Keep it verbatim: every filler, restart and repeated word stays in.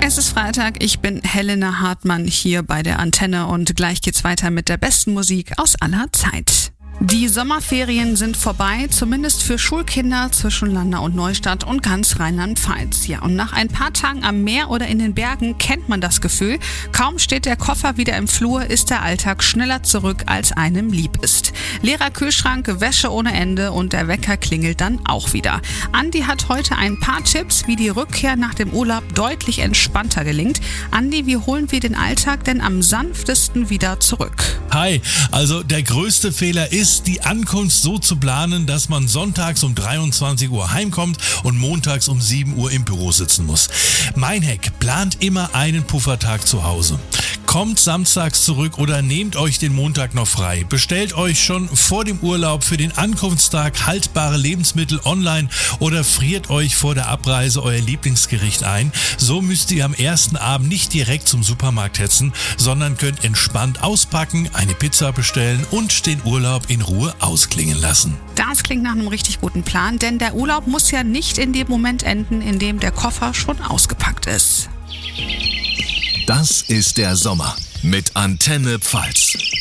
Es ist Freitag, ich bin Helena Hartmann hier bei der Antenne und gleich geht's weiter mit der besten Musik aus aller Zeit. Die Sommerferien sind vorbei, zumindest für Schulkinder zwischen Landau und Neustadt und ganz Rheinland-Pfalz. Ja, und nach ein paar Tagen am Meer oder in den Bergen kennt man das Gefühl. Kaum steht der Koffer wieder im Flur, ist der Alltag schneller zurück, als einem lieb ist. Leerer Kühlschrank, Wäsche ohne Ende und der Wecker klingelt dann auch wieder. Andi hat heute ein paar Tipps, wie die Rückkehr nach dem Urlaub deutlich entspannter gelingt. Andi, wie holen wir den Alltag denn am sanftesten wieder zurück? Hi, also der größte Fehler ist, die Ankunft so zu planen, dass man sonntags um dreiundzwanzig Uhr heimkommt und montags um sieben Uhr im Büro sitzen muss. Mein Hack: plant immer einen Puffertag zu Hause. Kommt samstags zurück oder nehmt euch den Montag noch frei. Bestellt euch schon vor dem Urlaub für den Ankunftstag haltbare Lebensmittel online oder friert euch vor der Abreise euer Lieblingsgericht ein. So müsst ihr am ersten Abend nicht direkt zum Supermarkt hetzen, sondern könnt entspannt auspacken, eine Pizza bestellen und den Urlaub in Ruhe ausklingen lassen. Das klingt nach einem richtig guten Plan, denn der Urlaub muss ja nicht in dem Moment enden, in dem der Koffer schon ausgepackt ist. Das ist der Sommer mit Antenne Pfalz.